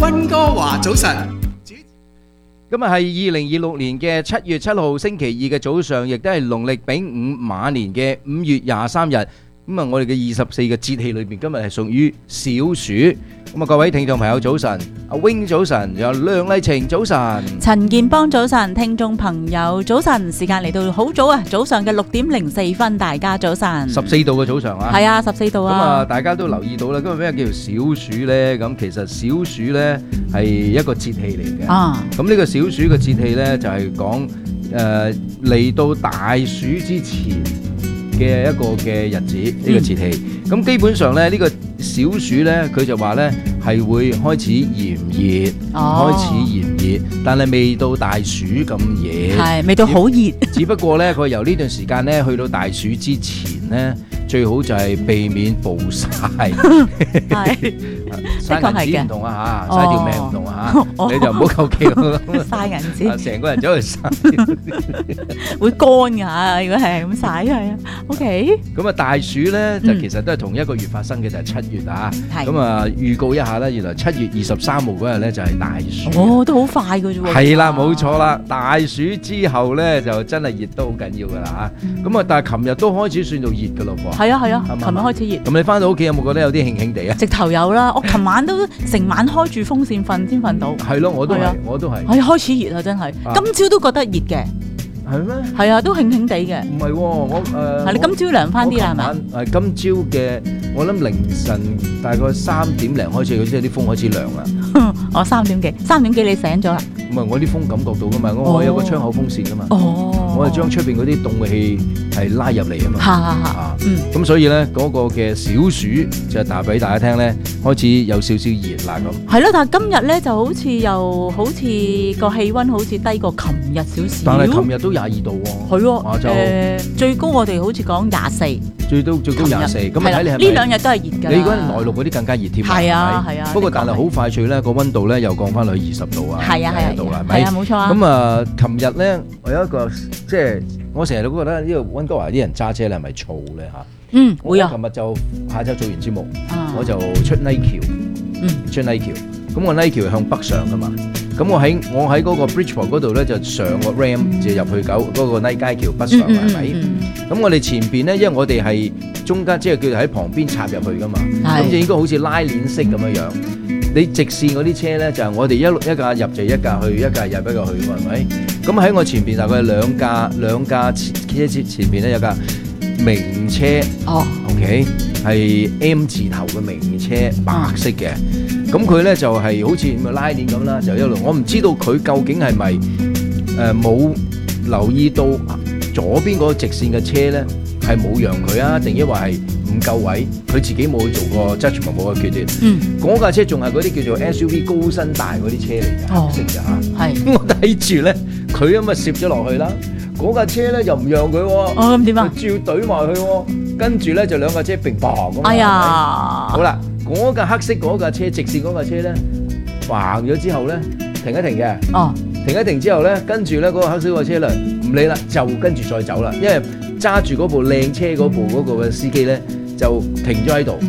溫哥華早晨。 今日係2026年嘅7月7號星期二嘅早上，亦都係農曆丙午馬年嘅5月23日。咁啊，我哋嘅24個節氣裏邊，今日係屬於小暑。咁啊，各位聽眾朋友早晨，阿 Wing 早晨，有梁麗晴早晨， 陳健邦早晨，聽眾朋友早晨，時間嚟到好早啊，早上嘅6:04，大家早晨。 14度嘅早上啊， 係啊，14度啊。 咁啊，大家都留意到啦，今日咩叫做小暑呢？咁其實小暑呢係一個節氣嚟嘅。 啊， 咁呢個小暑嘅節氣呢，就係講嚟到大暑之前嘅一個嘅日子，呢個節氣。咁基本上咧，呢個小暑咧，佢就話咧係會開始炎熱，開始炎熱，但係未到大暑咁熱， 係未到好熱。 只不過咧，佢由呢段時間咧去到大暑之前咧，最好就係避免暴曬。 係， 曬銀紙唔同啊嚇，曬條命唔同啊嚇，你就唔好求其曬銀紙， 成個人走去曬， 會乾㗎嚇。如果係咁曬，係啊。OK。 咁啊，大暑咧就其實都係同一個月發生嘅，就係7月啊。咁啊，預告一下啦，原來7月23號嗰日咧就係大暑。 哦，都好快㗎啫喎。 係啦，冇錯啦。大暑之後咧就真係熱都好緊要㗎啦嚇。咁啊，但係琴日都開始算到熱㗎咯噃。 係啊係啊，琴日開始熱。 咁你翻到屋企有冇覺得有啲興興地啊？ 直頭有啦，我琴晚都成晚開住風扇瞓先瞓到。 係咯，我都係。 係開始熱啊，真係。今朝都覺得熱嘅。 係咩？ 係啊，都興興地嘅。 唔係喎，我係你今朝涼翻啲啦，係咪？ 係今朝嘅，我諗凌晨大概3點零開始，即係啲風開始涼啦。 我3點幾你醒咗啦？ 唔係，我啲風感覺到噶嘛，我有個窗口風扇噶嘛。哦，我係將出邊嗰啲凍嘅氣係拉入嚟啊嘛。咁所以咧嗰個嘅小暑就係話俾大家聽咧，開始有少少熱啦咁。 係咯，但係今日咧就好似個氣溫好似低過琴日少少。 但係琴日都22度喎。係喎，最高我哋好似講24。 最高24，咁睇你係咪？ 呢兩日都係熱㗎。 你嗰啲內陸嗰啲更加熱添。 係啊係啊。 不過但係好快脆咧，個溫度咧又降翻去20度啊。 係啊係啊。 係咪？ 係啊，冇錯啊。 咁啊，琴日咧我有一個即係我成日都覺得呢個溫哥華啲人揸車咧係咪燥咧嚇？會啊。琴日就下晝做完節目，我就出尼橋，出尼橋。咁我尼橋向北上㗎嘛。咁我喺嗰個 Bridgeport 嗰度咧就上個 Ram 就入去嗰個尼街橋北上係咪？咁我哋前邊咧，因為我哋係中間即係叫做喺旁邊插入去㗎嘛，咁就應該好似拉鏈式咁樣樣。你直線嗰啲車咧就係我哋一架入就一架去，一架入一架去㗎嘛，係咪？咁喺我前邊大概兩架車前邊咧有架名車，OK 係 M 字頭嘅名車，白色嘅。咁佢咧就係好似拉鏈咁啦，就一路。我唔知道佢究竟係咪冇留意到左邊嗰個直線嘅車咧係冇讓佢啊，定抑或係唔夠位？佢自己冇做過 judgment，冇個決斷。嗰架車仲係嗰啲叫做 SUV 高身大嗰啲車嚟嘅，黑色嘅嚇。係。我睇住咧，佢咁啊攝咗落去啦。嗰架車咧又唔讓佢喎。咁點啊？照懟埋去喎。跟住咧就兩架車並排咁。 哎呀！ 好啦。嗰架黑色嗰架車，直線嗰架車咧，橫咗之後咧，停一停嘅。停一停之後咧，跟住咧嗰個黑色嗰個車咧，唔理啦，就跟住再走啦。因為揸住嗰部靚車嗰個嘅司機咧，就停咗喺度。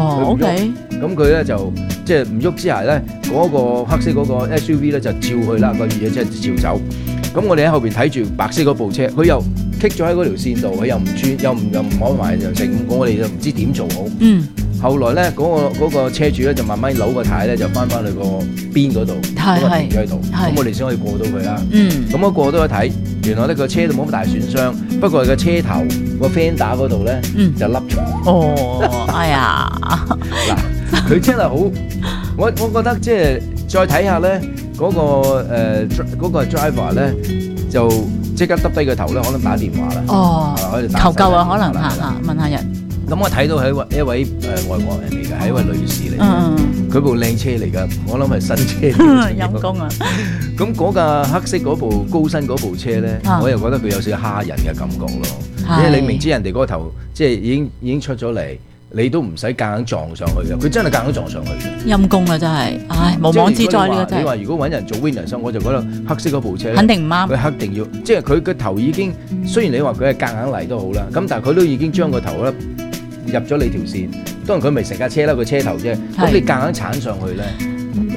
OK。 咁佢咧就即係唔喐之下咧，嗰個黑色嗰個 SUV 咧就照去啦，個越野車照走。咁我哋喺後邊睇住白色嗰部車，佢又棘咗喺嗰條線度，佢又唔轉，又唔開埋又成，我哋就唔知點做好。後來咧，嗰個車主咧就慢慢扭個軚咧，就翻去個邊嗰度，咁啊停咗喺度，咁我哋先可以過到佢啦。咁我過到一睇，原來呢個車都冇乜大損傷，不過個車頭個 fender 嗰度咧就凹咗。 哎呀！ 嗱，佢真係好，我覺得即係再睇下咧，嗰個 driver 咧就即刻耷低個頭咧，可能打電話啦。 求救啊，可能嚇問下人。 咁我睇到係一位外國人嚟嘅，係一位女士嚟嘅。佢部靚車嚟㗎，我諗係新車。 陰公啊！ 咁嗰架黑色嗰部高身嗰部車咧，我又覺得佢有少少蝦人嘅感覺咯。因為你明知人哋嗰個頭即係已經出咗嚟，你都唔使夾硬撞上去嘅。佢真係夾硬撞上去嘅。陰公啊，真係，唉，無妄之災呢個真係。 你話如果揾人做 witness，我就覺得黑色嗰部車肯定唔啱。 佢一定要，即係佢個頭已經，雖然你話佢係夾硬嚟都好啦，咁但係佢都已經將個頭咧入咗你條線，當然佢未成架車啦，個車頭啫。咁你夾硬鏟上去咧，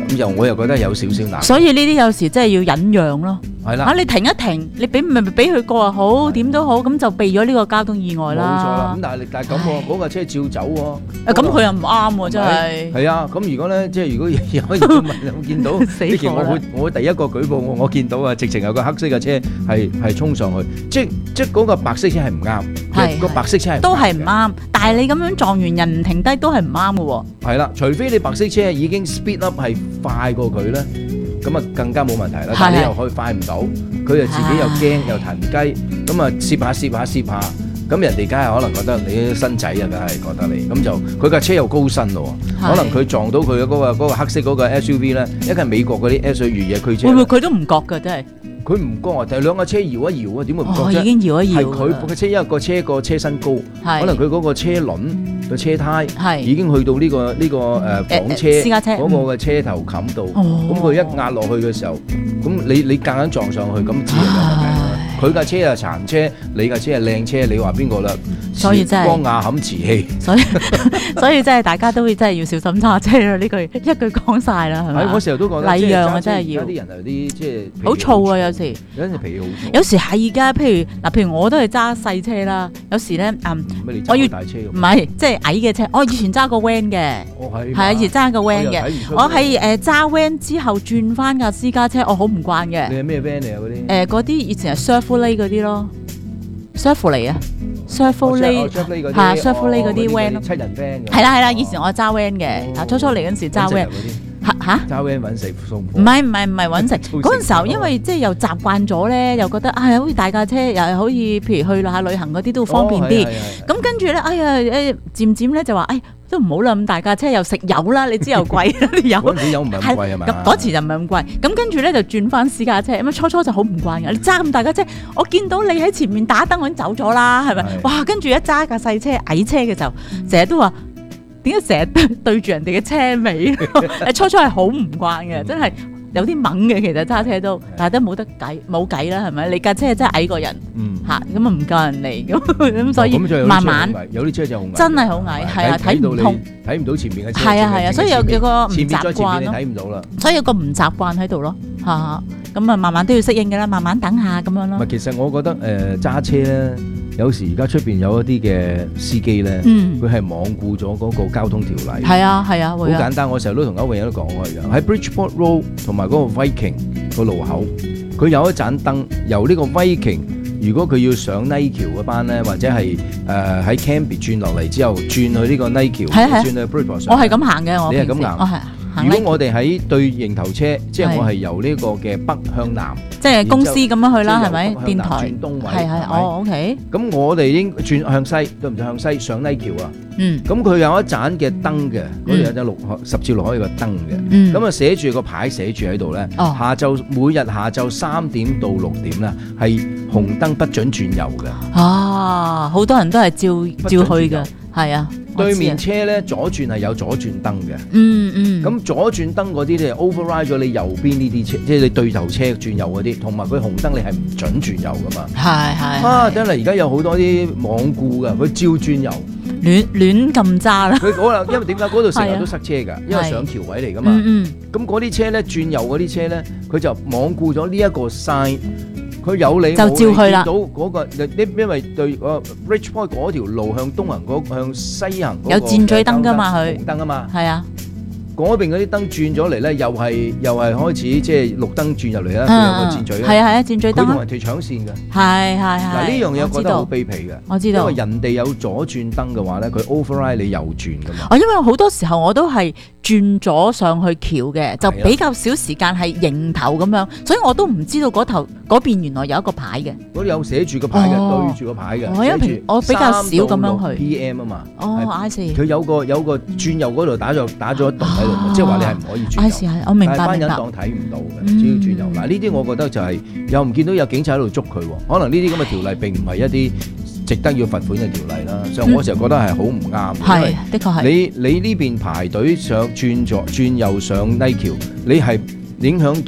咁就我又覺得有少少難。 所以呢啲有時真係要忍讓咯。 係啦， 你停一停，你俾佢過又好，點都好，咁就避咗呢個交通意外啦。 冇錯啦，咁但係咁喎，嗰架車照走喎。 咁佢又唔啱喎，真係。 係啊，咁如果咧，即係如果有我見到呢件，我會第一個舉報我見到啊，直情有個黑色嘅車係衝上去，即係嗰個白色車係唔啱，個白色車都係唔啱。但係你咁樣撞完人唔停低都係唔啱嘅喎。係啦，除非你白色車已經 speed up 係快過佢咧。咁啊更加冇問題啦，但係你又可以快唔到，佢又自己又驚又騰雞，咁啊攝下，咁人哋梗係可能覺得你啲新仔啊，梗係覺得你，咁就佢架車又高身咯，可能佢撞到佢嗰個黑色嗰個 SUV 咧，一係美國嗰啲 SUV 越野區車， 會唔會佢都唔覺㗎？真係佢唔覺啊，但係兩架車搖一搖啊，點會唔覺啫？ 已經搖一搖，係佢嘅車，因為個車身高，可能佢嗰個車輪個車胎已經去到呢個房車私家車嗰個嘅車頭冚度，咁佢一壓落去嘅時候，咁你夾硬撞上去，咁自然有問題。佢架車係殘車，你架車係靚車，你話邊個啦？ 所以真係光雅冚瓷器， 所以真係大家都真係要小心揸車啦！呢句一句講晒啦，係咪？ 我成日都覺得禮讓啊，真係要。 有啲人有啲即係好燥啊，有時脾氣好燥。 有時係㗎，譬如我都係揸細車啦，有時咧我要大車唔係即係矮嘅車。我以前揸過 van 嘅，係啊，以前揸個 van 嘅。我係揸 van 之後轉翻架私家車，我好唔慣嘅。 你係咩 van 嚟啊？嗰啲嗰啲以前係 Chevrolet 嗰啲咯。Chevrolet 啊 ，Chevrolet 係 Chevrolet 嗰啲 van 咯， 七人 van 係啦，以前我揸 van 嘅，初初嚟嗰陣時揸 van 揸 van 揾食送貨， 唔係揾食。嗰陣時候因為即係又習慣咗咧，又覺得好似大架車，又係可以譬如去下旅行嗰啲都方便啲。咁跟住咧，漸漸咧就話都唔好啦，咁大架車又食油啦，你知又貴啦啲油。 嗰陣時油唔係咁貴係嘛？ 嗰時就唔係咁貴。咁跟住咧就轉翻私家車，咁初初就好唔慣嘅。你揸咁大架車，我見到你喺前面打燈，我已經走咗啦，係咪？哇！跟住一揸架細車矮車嘅時候，成日都話點解成日對住人哋嘅車尾？初初係好唔慣嘅，真係。有啲猛嘅，其實揸車都，但係都冇計啦，係咪？你架車真係矮過人，嚇咁啊唔夠人嚟咁，所以慢慢有啲車就好矮， 真係好矮，係啊，睇唔通， 睇唔到前面嘅車， 係啊，所以有個唔習慣咯， 睇唔到啦， 所以有個唔習慣喺度咯，嚇咁啊，慢慢都要適應㗎啦，慢慢等下咁樣咯。 其實我覺得揸車咧。有時而家出邊有一啲嘅司機咧，佢係罔顧咗嗰個交通條例。係啊，好簡單。我成日都同歐永都講過一樣，喺 Bridgeport Road 同埋嗰個 Viking 個路口，佢有一盞燈，由呢個 Viking，如果佢要上 Night 橋嗰班咧，或者係喺 Cambridge 轉落嚟之後，轉去呢個 Night 橋，轉去 Bridgeport 上。 我係咁行嘅， 你係咁行。 我係。 如果我哋喺對迎頭車，即係我係由呢個嘅北向南， 即係公司咁樣去啦，係咪？電台轉東位， 係，OK。 咁我哋應轉向西，對唔對？向西上尼橋啊。咁佢有一盞嘅燈嘅，嗰度有盞十字路口有個燈嘅。咁啊寫住個牌寫住喺度咧，每日下晝3點到6點咧係紅燈不准轉右嘅。好多人都係照去嘅，係啊。 對面車咧左轉係有左轉燈嘅，咁左轉燈嗰啲咧 override 咗你右邊呢啲車，即係你對頭車轉右嗰啲，同埋佢紅燈你係唔準轉右噶嘛。係。真係而家有好多啲罔顧噶，佢照轉右， 亂咁揸啦。 佢可能因為點解嗰度成日都塞車㗎？因為上橋位嚟㗎嘛。咁嗰啲車咧轉右嗰啲車咧，佢就罔顧咗呢一個 sign。佢有你就照去啦。到嗰個，因為對Bridgeport 嗰條路向東行向西行嗰個有箭嘴燈㗎嘛，佢紅燈啊嘛。係啊，嗰邊嗰啲燈轉咗嚟咧，又係開始即係綠燈轉入嚟啦。佢有個箭嘴。係啊，箭嘴燈。佢同人哋搶線㗎。係。嗱呢樣嘢我覺得好卑鄙嘅。我知道。因為人哋有左轉燈嘅話咧，佢 override 你右轉㗎嘛。 因為好多時候我都係轉咗上去橋嘅，就比較少時間係迎頭咁樣，所以我都唔知道嗰邊原來有一個牌嘅。 嗰度有寫住個牌嘅，對住個牌嘅。 我比較少咁樣去。 PM 啊嘛。 I see。 佢有個轉右嗰度打咗一棟喺度，即係話你係唔可以轉右。 I see，我明白。 但係班人當睇唔到嘅，只要轉右。嗱呢啲我覺得就係又唔見到有警察喺度捉佢喎。可能呢啲咁嘅條例並唔係一啲值得要罰款嘅條例啦，所以我成日覺得係好唔啱。 係，的確係。 你呢邊排隊上轉右上尼橋，你係影響到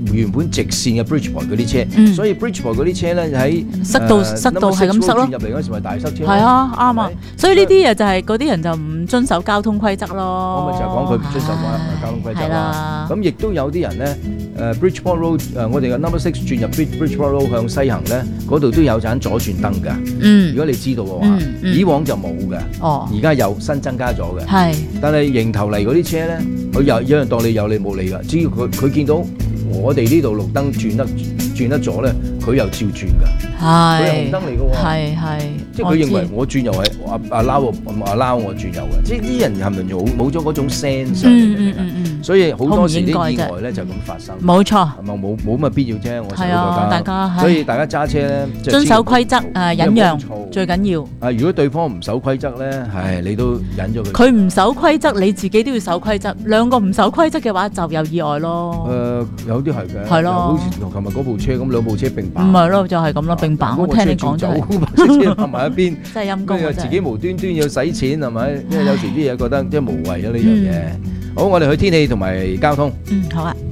原本直線嘅 Bridgeport 嗰啲車，所以 Bridgeport 嗰啲車咧喺塞到係咁塞咯。 轉入嚟嗰時咪大塞車。 係啊，啱啊。所以呢啲嘢就係嗰啲人就唔遵守交通規則咯。 我咪就係講佢唔遵守交通規則啦。咁亦都有啲人咧，Bridgeport Road 我哋嘅 Number 6轉入 Bridgeport Road 向西行咧，嗰度都有盞左轉燈㗎。如果你知道嘅話，以往就冇嘅。而家有新增加咗嘅。係。但係迎頭嚟嗰啲車咧，佢有人當你有理冇理㗎，只要佢見到我哋呢度綠燈轉得咗咧，佢又照轉㗎。佢係紅燈嚟㗎喎。係。即係佢認為我轉右係allow我轉右嘅。即係啲人係咪冇咗嗰種 sense？所以好多時啲意外咧就咁發生。冇錯。係咪冇乜必要啫？我成日都覺得。大家所以大家揸車咧， 遵守規則忍讓最緊要。 如果對方唔守規則咧，你都忍咗佢。 佢唔守規則，你自己都要守規則。兩個唔守規則嘅話，就有意外咯。 有啲係嘅。 係咯。 好似琴日嗰部車咁，兩部車並排。 唔係咯，就係咁咯，並排。我聽你講就係。車泊埋一邊。 真係陰公啊！ 自己無端端要使錢係咪？因為有時啲嘢覺得即係無謂咗呢樣嘢。好，我哋去天氣同埋交通。 好啊。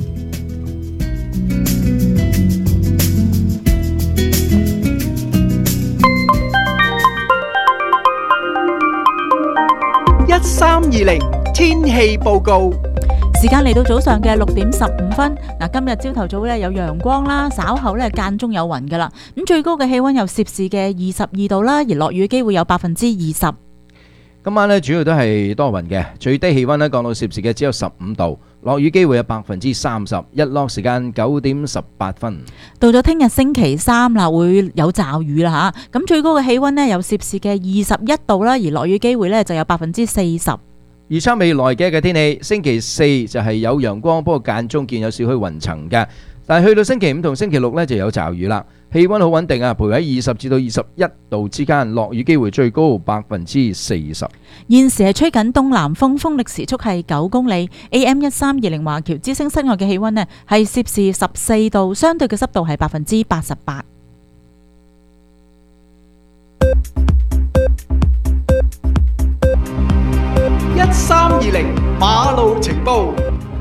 1320天氣報告。 時間嚟到早上嘅6:15。嗱，今日朝頭早咧有陽光啦，稍後咧間中有雲噶啦。咁最高嘅氣溫有攝氏嘅22度啦，而落雨機會有20%。 今晚咧主要都係多雲嘅，最低氣溫咧降到攝氏嘅只有15度，落雨機會有30%，日落時間9:18。 到咗聽日星期三啦，會有驟雨啦吓。咁最高嘅氣溫咧有攝氏嘅21度啦，而落雨機會咧就有40%。 預測未來嘅天氣，星期四就係有陽光，不過間中見有少許雲層嘅。但係去到星期五同星期六呢就有驟雨啦。氣溫好穩定啊，徘徊喺20至到21度之間，落雨機會最高40%。 現時係吹緊東南風，風力時速係9公里。AM 1320華僑之聲室外嘅氣溫呢係攝氏14度，相對嘅濕度係88%。 1320馬路情報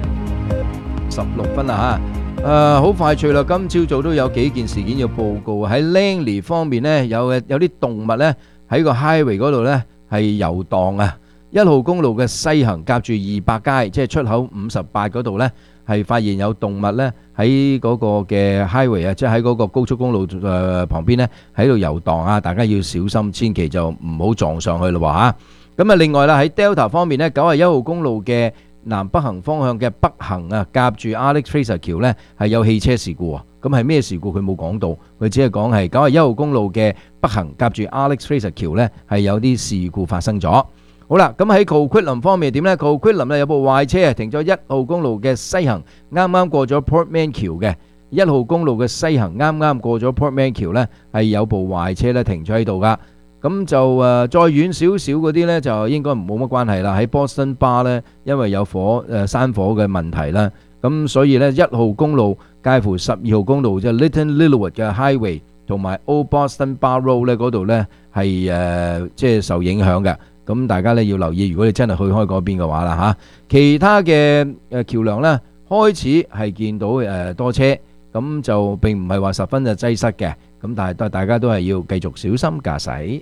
16分啦吓，好快脆啦！今朝早都有幾件事件要報告。喺 Langley 方面呢，有啲動物呢喺個 highway 嗰度呢係遊蕩啊！1號公路嘅西行夾住200街，即係出口58嗰度呢，係發現有動物呢喺嗰個嘅 highway 啊，即係喺嗰個高速公路旁邊呢喺度遊蕩啊！大家要小心，千祈就唔好撞上去咯吓。咁啊，另外啦，喺 Delta 方面呢，91號公路嘅南北行方向嘅北行啊，夾住 Alex Fraser 橋呢係有汽車事故啊。咁係咩事故？佢冇講到，佢只係講係91號公路嘅北行夾住 Alex Fraser 橋呢係有啲事故發生咗。好啦，咁喺 Coquitlam 方面點呢？ Coquitlam 呢有部壞車啊，停咗1號公路嘅西行，啱啱過咗 Portman 橋嘅1號公路嘅西行，啱啱過咗 Portman 橋呢係有部壞車呢停咗喺度噶。咁就再遠少少嗰啲呢，就應該冇乜關係啦。喺 Boston Bar 呢，因為有山火嘅問題啦，咁所以呢1號公路介乎12號公路即係 Little Littlewood 嘅 Highway 同埋 Old Boston Bar Road 呢嗰度呢係即係受影響嘅。咁大家呢要留意，如果你真係去開嗰邊嘅話啦嚇，其他嘅橋梁呢開始係見到多車，咁就並唔係話十分就擠塞嘅。咁但係大家都係要繼續小心駕駛。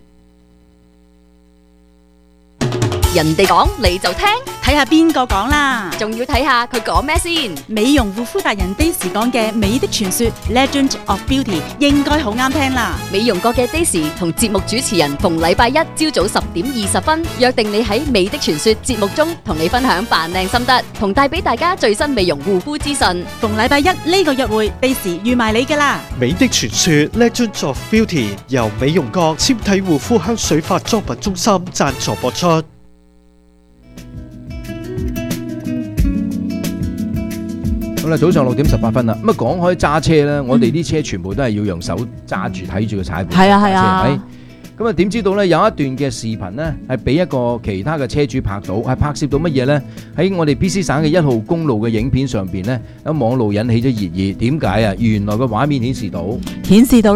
人哋講你就聽， 睇下邊個講啦， 仲要睇下佢講咩先。 美容護膚達人 Daisy 講嘅美的傳說 Legend of Beauty 應該好啱聽啦。 美容過嘅 Daisy 同節目主持人逢禮拜一朝早10:20約定你喺美的傳說節目中同你分享扮靚心得，同帶俾大家最新美容護膚資訊。 逢禮拜一呢個約會 Daisy 預埋你㗎啦。 美的傳說 Legend of Beauty 由美容閣纖體護膚香水化妝品中心贊助播出。 好啦，早上6:18啦。咁啊，講開揸車咧，我哋啲車全部都係要用手揸住睇住個踩盤。 係啊係啊。 咁啊點知道咧有一段嘅視頻呢，係俾一個其他嘅車主拍到，係拍攝到乜嘢呢？喺我哋 BC 省嘅1號公路嘅影片上邊呢，喺網路引起咗熱議。點解啊？原來個畫面顯示到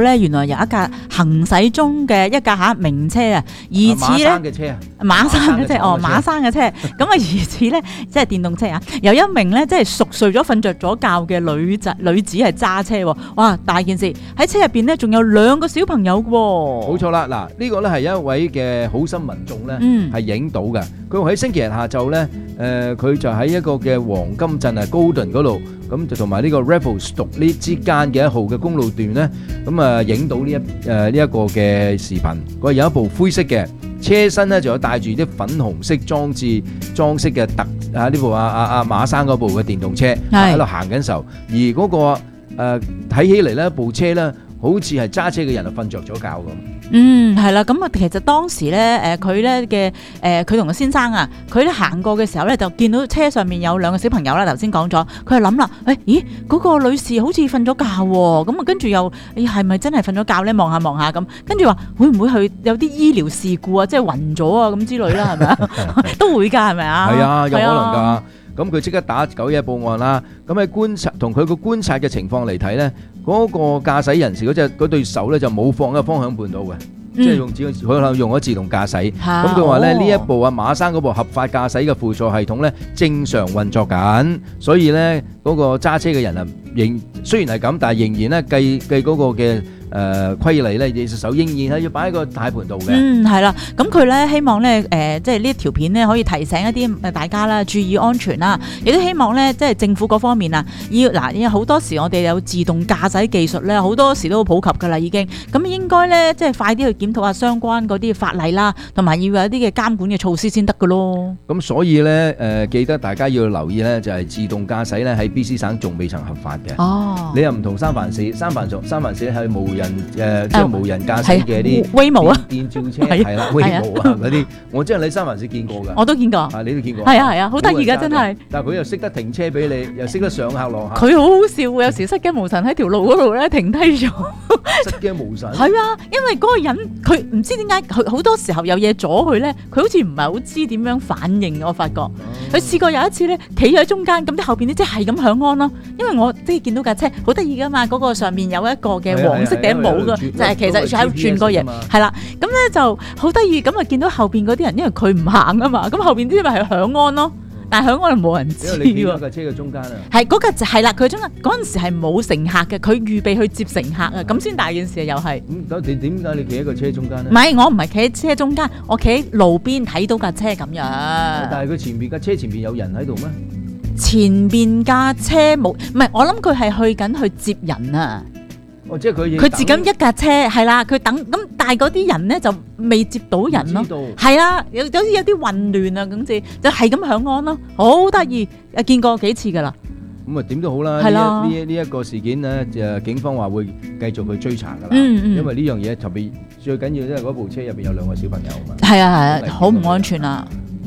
錯啦，嗱呢個咧係一位嘅好心民眾咧係影到嘅，佢喺星期日下晝咧佢就喺一個嘅黃金鎮啊 Golden 嗰度，咁就同埋呢個 Revelstoke 呢之間嘅1號嘅公路段咧，咁啊影到呢一個嘅視頻，佢有一部灰色嘅車身咧，仲有帶住啲粉紅色裝飾嘅呢部馬生嗰部嘅電動車喺度行緊時候，而嗰個睇起嚟咧部車咧好似係揸車嘅人就瞓着咗覺咁。 係啦，咁啊，其實當時咧，佢咧嘅佢同個先生啊，佢咧行過嘅時候咧，就見到車上面有2個小朋友啦。頭先講咗，佢係諗啦，咦，嗰個女士好似瞓咗覺喎，咁啊，跟住又係咪真係瞓咗覺咧？望下咁，跟住話會唔會係有啲醫療事故啊？即係暈咗啊咁之類啦，係咪啊？都會㗎，係咪啊？係啊，有可能㗎。咁佢即刻打911報案啦。咁喺同佢個觀察嘅情況嚟睇咧，嗰個駕駛人士嗰對手咧就冇放喺方向盤度嘅，即係用咗自動駕駛。咁佢話咧呢一部馬生嗰部合法駕駛嘅輔助系統咧正常運作緊，所以咧嗰個揸車嘅人啊，雖然係咁，但係仍然咧計嗰個嘅規例咧，你隻手仍然係要擺喺個軚盤度嘅。係啦，咁佢咧希望咧即係呢一條片咧可以提醒一啲大家啦，注意安全啦，亦都希望咧即係政府嗰方面啊，因為好多時我哋有自動駕駛技術咧，好多時都好普及㗎啦已經。咁應該咧即係快啲去檢討下相關嗰啲法例啦，同埋要有一啲嘅監管嘅措施先得㗎咯。咁所以咧記得大家要留意咧，就係自動駕駛咧喺 BC 省仲未曾合法嘅。你又唔同三藩市係無人即係無人駕駛嘅啲電召車，係啦，Waymo啊嗰啲，我真係喺三藩市見過㗎。我都見過，你都見過。係啊，好得意㗎，真係。但係佢又識得停車俾你，又識得上客落客。佢好好笑，有時失驚無神喺條路嗰度咧停低咗。失驚無神。係啊，因為嗰個人佢唔知點解，佢好多時候有嘢阻佢咧，佢好似唔係好知點樣反應。我發覺佢試過有一次咧，企喺中間，咁啲後邊啲車係咁響安咯。因為我即係見到架車好得意㗎嘛，嗰個上面有一個嘅黃色頂帽㗎，就係其實喺度轉個嘢，係啦。咁咧就好得意，咁啊見到後邊嗰啲人，因為佢唔行啊嘛，咁後邊啲咪係響安咯。但係響安就冇人知喎。你見到架車嘅中間啊？係嗰架就係啦，佢中間嗰陣時係冇乘客嘅，佢預備去接乘客啊，咁先大件事又係。咁點解你企喺個車中間咧？唔係，我唔係企喺車中間，我企喺路邊睇到架車咁樣。但係佢前邊架車前邊有人喺度咩？前邊架車冇，唔係，我諗佢係去接人啊。即係佢接緊一架車，係啦，佢等咁，但係嗰啲人咧就未接到人咯，係啊，有啲混亂啊，咁就係咁響安咯，好得意，見過幾次噶啦。咁啊點都好啦，呢一個事件咧，警方話會繼續去追查噶啦，因為呢樣嘢特別最緊要，因為嗰部車入邊有2個小朋友啊嘛。係啊，好唔安全啊。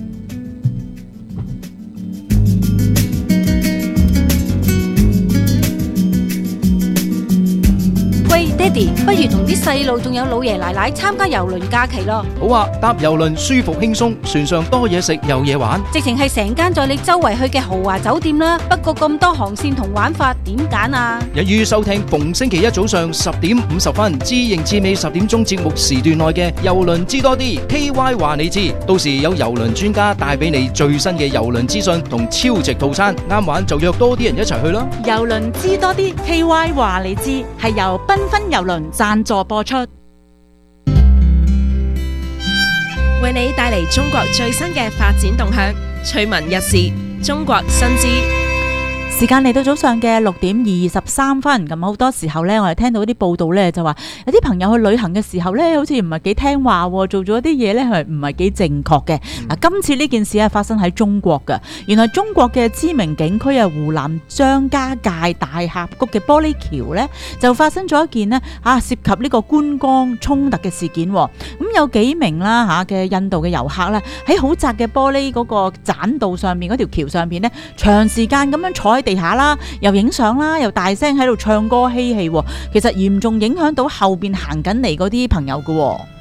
喂，爹哋，不如同啲細路仲有老爺奶奶參加郵輪假期咯。 好啊，搭郵輪舒服輕鬆，船上多嘢食有嘢玩， 直情係成間載你周圍去嘅豪華酒店啦。不過咁多航線同玩法，點揀啊？ 一於收聽逢星期一早上10點50分，至迎至尾10點鐘節目時段內嘅郵輪知多啲 KY 話你知，到時有郵輪專家帶俾你最新嘅郵輪資訊同超值套餐，啱玩就約多啲人一齊去啦。 郵輪知多啲 KY 話你知，係由繽紛郵輪贊助播出， 為你帶嚟中國最新嘅發展動向，趣聞軼事，中國新知。 時間嚟到早上嘅6點23分，咁好多時候咧，我哋聽到啲報道咧，就話有啲朋友去旅行嘅時候咧，好似唔係幾聽話，做咗啲嘢咧係唔係幾正確嘅。嗱，今次呢件事係發生喺中國嘅，原來中國嘅知名景區啊，湖南張家界大峽谷嘅玻璃橋咧，就發生咗一件呢涉及呢個觀光衝突嘅事件。咁有幾名啦嘅印度嘅遊客咧，喺好窄嘅玻璃嗰個棧道上面嗰條橋上邊咧，長時間咁樣坐喺地下啦，又影相啦，又大聲喺度唱歌嬉戲，其實嚴重影響到後邊行緊嚟嗰啲朋友噶。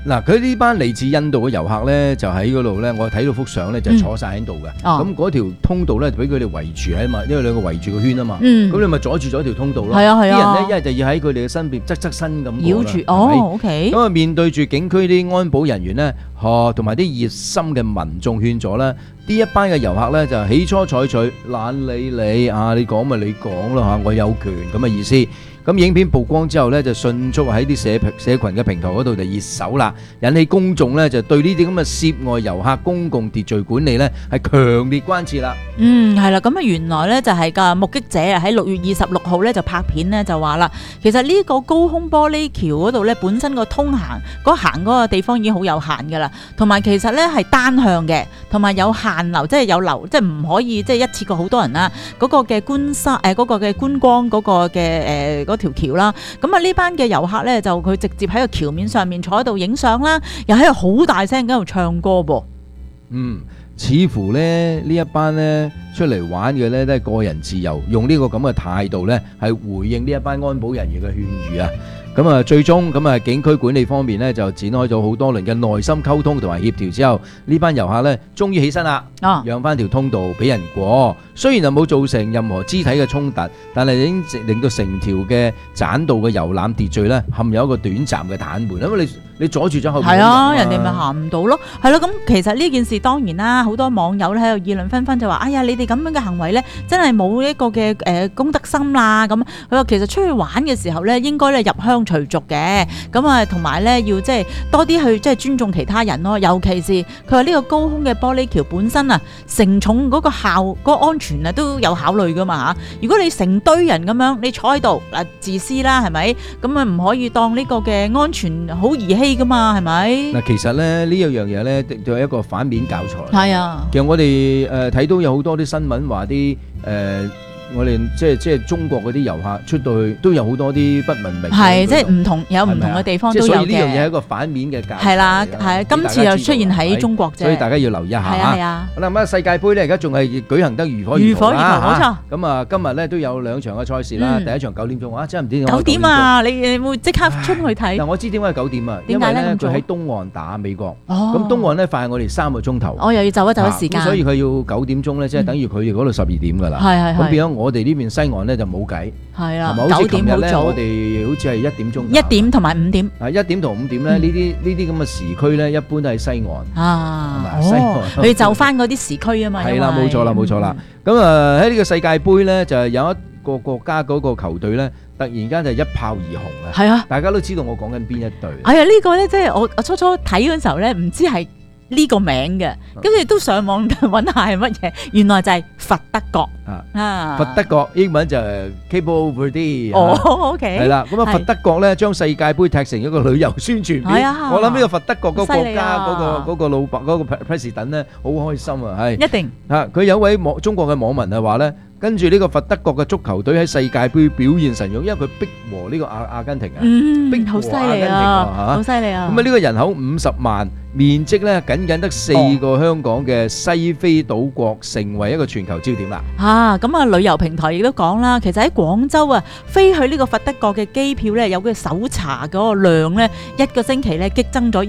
嗱，佢呢班嚟自印度嘅遊客咧，就喺嗰度咧，我睇到幅相咧就坐晒喺度嘅。咁嗰條通道咧，俾佢哋圍住喺嘛，因為兩個圍住個圈啊嘛。咁你咪阻住咗條通道咯。係啊係啊。啲人咧一係就要喺佢哋嘅身邊側身咁繞住。 OK。 咁啊，面對住警區啲安保人員咧，同埋啲熱心嘅民眾勸阻啦。呢一班嘅遊客咧就起初採取懶理你啊，你講咪你講咯嚇，我有權咁嘅意思。咁影片曝光之後咧，就迅速喺啲社群嘅平台嗰度就熱搜啦，引起公眾咧就對呢啲咁嘅涉外遊客公共秩序管理咧係強烈關切啦。 係啦，咁啊原來咧就係個目擊者啊喺6月26號咧就拍片咧就話啦，其實呢個高空玻璃橋嗰度咧本身個通行嗰個地方已經好有限噶啦，同埋其實咧係單向嘅，同埋有限流，即係有流，即係唔可以即係一次過好多人啦。嗰個嘅嗰個嘅觀光嗰個嘅條橋啦，咁啊呢班嘅遊客咧就佢直接喺個橋面上面坐喺度影相啦，又喺度好大聲喺度唱歌噃。 似乎咧呢一班咧出嚟玩嘅咧都係個人自由，用呢個咁嘅態度咧係回應呢一班安保人員嘅勸喻啊。咁啊，最終咁啊，警區管理方面咧就展開咗好多輪嘅耐心溝通同埋協調之後，呢班遊客咧終於起身啦，讓翻條通道俾人過。雖然就冇造成任何肢體嘅衝突，但係已經令到成條嘅棧道嘅遊覽秩序咧陷入一個短暫嘅癱瘓，因為你阻住咗後邊。係啊， 人哋咪行唔到咯。係咯，咁其實呢件事當然啦，好多網友咧喺度議論紛紛，就話：哎呀，你哋咁樣嘅行為咧，真係冇一個嘅公德心啦。咁佢話其實出去玩嘅時候咧，應該咧入鄉隨俗嘅，咁啊同埋咧要即係多啲去即係尊重其他人咯。尤其是佢話呢個高空嘅玻璃橋本身啊，承重嗰個嗰個安全啊都有考慮噶嘛嚇。如果你成堆人咁樣，你坐喺度嗱自私啦，係咪？咁啊唔可以當呢個嘅安全好兒戲噶嘛，係咪？嗱， 其實咧呢一樣嘢咧，就係一個反面教材。 係啊， 其實我哋睇到有好多啲新聞話啲我哋即係中國嗰啲遊客出到去都有好多啲不文明，係即係唔同有唔同嘅地方都有嘅。 所以呢樣嘢係一個反面嘅教材。 係啦，係今次又出現喺中國啫，所以大家要留意一下。 係啊。 好啦，咁啊世界盃咧而家仲係舉行得如火如荼啦。 冇錯。 咁啊今日咧都有2場嘅賽事啦。第一場9點鐘啊，真係唔知點解 9點啊！你會即刻出去睇？ 嗱，我知點解係9點啊，因為咧佢喺東岸打美國。 哦。 咁東岸咧快我哋3個鐘頭。 我又要走一走時間。 所以佢要9點鐘咧，即係等於佢哋嗰度12點㗎啦。 係。 咁變咗我哋呢邊西岸咧就冇計。 係啦。 9 點好早。 我哋好似係1點鐘。 1點同埋5點。 1點同5點咧，呢啲咁嘅時區咧，一般都係西岸。 啊。 西岸。 佢就翻嗰啲時區啊嘛。 係啦，冇錯啦，冇錯啦。咁啊喺呢個世界盃咧，就係有一個國家嗰個球隊咧，突然間就一炮而紅啊！ 係啊， 大家都知道我講緊邊一隊。 係啊，呢個咧即係我初初睇嗰陣時候咧，唔知係呢個名嘅，跟住都上網揾下係乜嘢，原來就係佛德國啊！ 佛德國英文就係 Cape Verde。 哦，OK。 係啦，咁啊佛德國咧將世界盃踢成一個旅遊宣傳片。我諗呢個佛德國嗰個國家嗰個老闆嗰個 president 咧好開心啊！係一定嚇，佢有位中國嘅網民係話咧。跟住呢個佛德國嘅足球隊喺世界盃表現神勇，因為佢逼和呢個阿根廷啊，逼和阿根廷啊， 好犀利啊！ 咁啊呢個人口50萬，面積咧僅僅得4個香港嘅西非島國，成為一個全球焦點啦。 咁啊旅遊平台亦都講啦，其實喺廣州啊，飛去呢個佛德國嘅機票咧，有佢搜查嗰個量咧，一個星期咧激增咗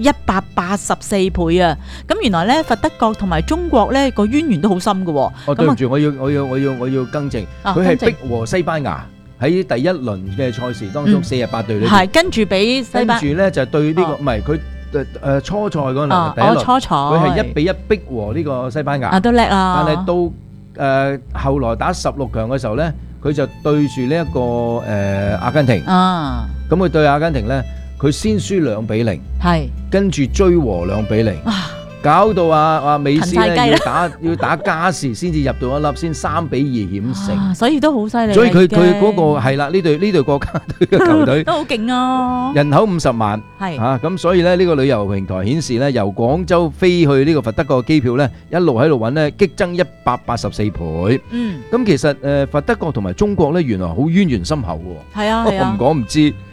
184倍啊！咁原來咧佛德國同埋中國咧個淵源都好深㗎喎。 哦，對唔住，我要更正，佢係逼和西班牙喺第一輪嘅賽事當中48隊裏邊， 係跟住俾西班牙， 跟住咧就對呢個唔係佢初賽嗰輪第一輪， 初賽佢係1比1逼和呢個西班牙， 都叻啊！ 但係到後來打16強嘅時候咧，佢就對住呢一個阿根廷，咁佢對阿根廷咧，佢先輸2比0，係跟住追和2比0。搞到阿美斯咧要打加時先至入到一粒，先3比2險勝， 所以都好犀利。 所以佢嗰個係啦，呢隊國家隊嘅球隊都好勁啊！ 人口50萬，係嚇咁，所以咧呢個旅遊平台顯示咧，由廣州飛去呢個佛德國嘅機票咧，一路喺度揾咧，激增184倍。咁其實佛德國同埋中國咧，原來好淵源深厚嘅喎。係啊，我唔講唔知。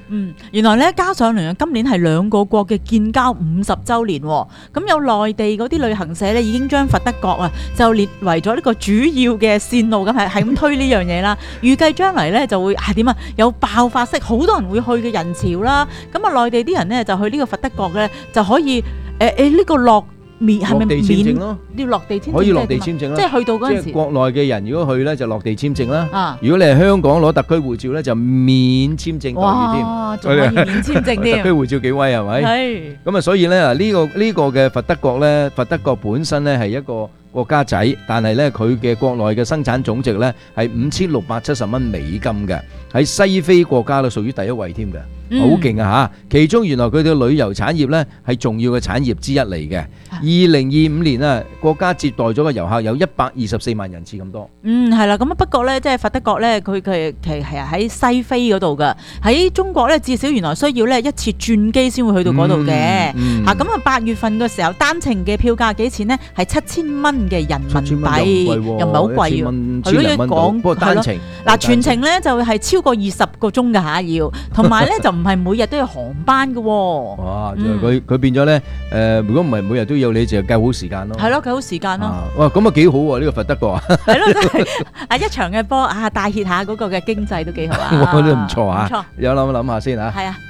原來咧加上嚟今年係兩個國嘅建交50週年，咁有內地嗰啲旅行社咧已經將佛得角啊就列為咗呢個主要嘅線路，咁係咁推呢樣嘢啦。預計將嚟咧就會點啊有爆發式，好多人會去嘅人潮啦。咁啊內地啲人咧就去呢個佛得角咧就可以呢個落面係咪免要落地簽證？ 可以落地簽證啦， 即係去到嗰陣時， 即係國內嘅人如果去咧就落地簽證啦。如果你係香港攞特區護照咧就免簽證待遇添。 哇，仲可以免簽證添。 特區護照幾威係咪？係。咁啊，所以咧呢個嘅佛得角咧，佛得角本身咧係一個國家仔，但係咧佢嘅國內嘅生產總值咧係5670蚊美金嘅，喺西非國家都屬於第一位添嘅。好勁啊嚇！其中原來佢哋旅遊產業咧係重要嘅產業之一嚟嘅。2025年啊，國家接待咗嘅遊客有124萬人次咁多。 係啦，咁啊不過咧，即係佛得角咧，佢其實係喺西非嗰度噶。喺中國咧，至少原來需要咧一次轉機先會去到嗰度嘅。咁啊8月份嘅時候，單程嘅票價幾錢呢？係7000蚊嘅人民幣，又唔係好貴喎。係咯，一講不過單程嗱全程咧就係超過20個鐘㗎嚇要，同埋咧就唔係每日都有航班嘅喎。哇！ 佢變咗咧如果唔係每日都有，你就計好時間咯。 係咯，計好時間咯。 哇！咁啊幾好喎，呢個佛得角啊。 係咯，真係一場嘅波帶挈下嗰個嘅經濟都幾好啊。 我覺得唔錯啊。 唔錯， 有諗下先嚇。 係啊。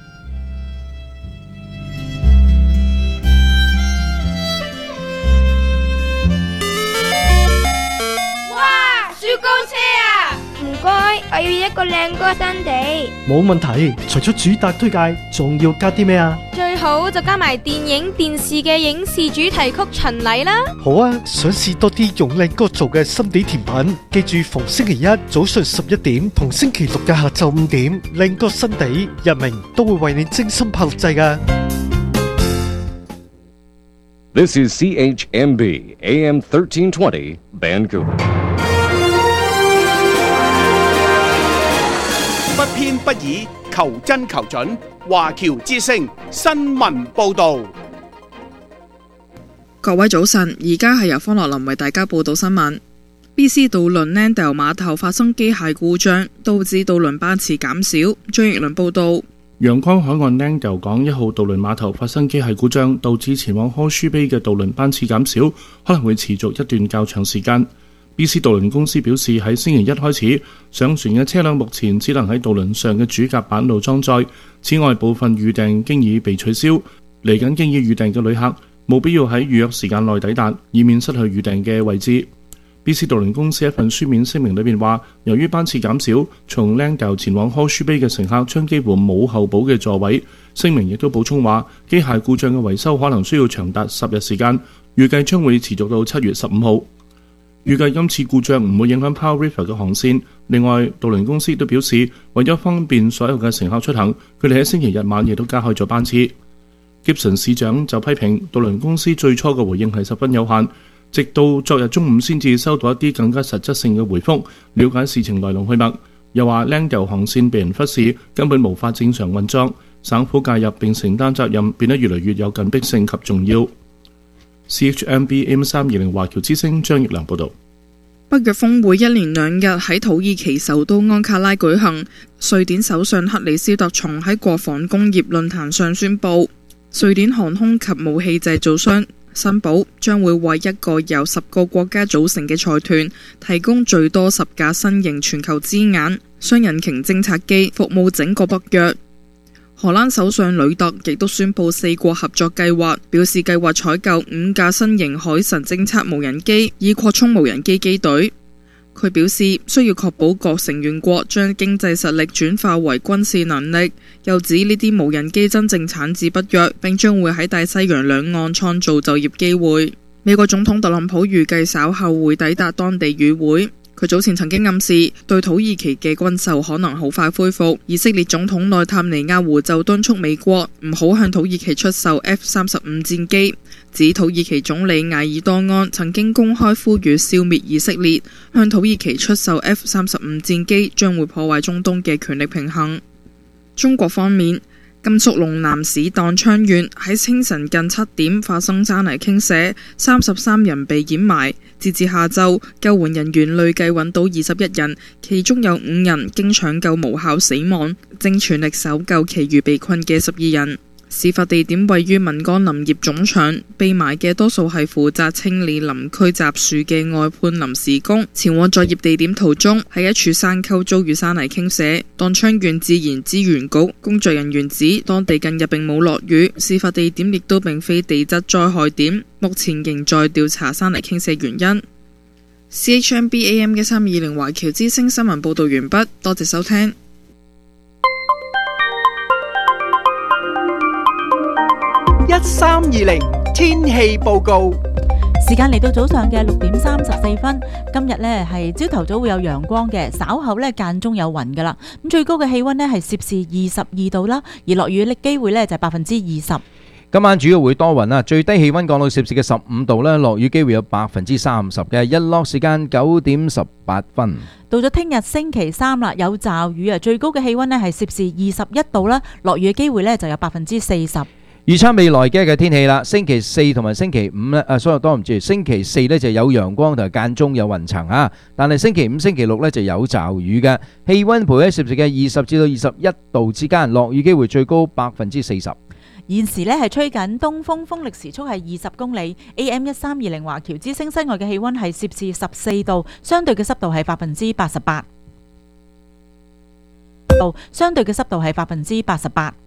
雪糕車啊！唔該，我要一個靚歌新地。 冇問題，除咗主打推介，仲要加啲咩啊？ 最好就加埋電影、電視嘅影視主題曲巡禮啦。 好啊，想試多啲用靚歌做嘅心地甜品，記住逢星期一早上11點同星期六嘅下晝5點，靚歌新地日明都會為你精心拍錄製㗎。 This is CHMB AM 1320 Vancouver。 不偏不倚，求真求準。華僑之聲新聞報導。 各位早晨，而家係由方樂林為大家報道新聞。BC 渡輪 Landale 碼頭發生機械故障，導致渡輪班次減少。張奕倫報道。 陽光海岸 Landale 港1號渡輪碼頭發生機械故障，導致前往 Horseshoe Bay 嘅渡輪班次減少，可能會持續一段較長時間。BC 渡輪公司表示，喺星期一開始，上船嘅車輛目前只能喺渡輪上嘅主甲板路裝載。此外，部分預訂經已被取消。嚟緊經已預訂嘅旅客，務必要喺預約時間內抵達，以免失去預訂嘅位置。BC 渡輪公司一份書面聲明裏面話，由於班次減少，從 Landale 前往 Horseshoe Bay 嘅乘客將幾乎冇候補嘅座位。聲明亦都補充話，機械故障嘅維修可能需要長達10日時間，預計將會持續到7月15號。預計今次故障唔會影響 Powell River 嘅航線。另外，渡輪公司亦都表示，為咗方便所有嘅乘客出行，佢哋喺星期日晚亦都加開咗班次。Gibson 市長就批評渡輪公司最初嘅回應係十分有限，直到昨日中午先至收到一啲更加實質性嘅回覆，了解事情來龍去脈。又話 Landale 航線被人忽視，根本無法正常運作，省府介入並承擔責任變得越嚟越有緊迫性及重要。CHMB AM320 華僑之聲張奕良報道。 北約峰會一連2日喺土耳其首都安卡拉舉行。瑞典首相克里斯特松喺國防工業論壇上宣布，瑞典航空及武器製造商新寶將會為一個由10個國家組成嘅財團提供最多10架新型全球之眼雙引擎偵察機，服務整個北約。荷蘭首相呂特亦都宣布4國合作計劃，表示計劃採購5架新型海神偵察無人機，以擴充無人機機隊。佢表示需要確保各成員國將經濟實力轉化為軍事能力，又指呢啲無人機真正產自北約，並將會喺大西洋兩岸創造就業機會。美國總統特朗普預計稍後會抵達當地與會。佢早前曾經暗示對土耳其嘅軍售可能好快恢復。以色列總統內塔尼亞胡就敦促美國唔好向土耳其出售 F-35 戰機，指土耳其總理艾爾多安曾經公開呼籲消滅以色列，向土耳其出售 F-35 戰機將會破壞中東嘅權力平衡。中國方面，甘肅隴南市旦昌縣喺清晨近7點發生山泥傾瀉，33人被掩埋， 截至下晝，救援人員累計揾到21人，其中有5人經搶救無效死亡，正全力搜救其餘被困嘅12人。事發地點位於民江林業總場，被埋嘅多數係負責清理林區雜樹嘅外判臨時工。前往作業地點途中，喺一處山溝遭遇山泥傾瀉。當昌縣自然資源局工作人員指，當地近日並冇落雨，事發地點亦都並非地質災害點，目前仍在調查山泥傾瀉原因。CHMB AM 1320華僑之聲新聞報導完畢，多謝收聽。 1320天氣報告， 時間嚟到早上嘅6:34，今日呢係朝頭早會有陽光嘅，稍後呢間中有雲噶啦。咁最高嘅氣溫呢係攝氏22度啦，而落雨嘅機會呢就係20%。 今晚主要會多雲啦，最低氣溫降到攝氏嘅15度啦，落雨機會有30%嘅，日落時間9:18。 到咗聽日星期三啦，有驟雨啊，最高嘅氣溫呢係攝氏21度啦，落雨嘅機會呢就有40%。 預測未來嘅天氣啦，星期4同埋星期5呢，所以多唔住。星期4呢就有陽光同間中有雲層啊，但係星期5、星期6呢就有驟雨嘅，氣溫徘徊喺攝氏嘅20至到21度之間，落雨機會最高40%。 現時呢係吹緊東風，風力時速係20公里。AM 1320華僑之聲室外嘅氣溫係攝氏14度，相對嘅濕度係88%。相對嘅濕度係88%。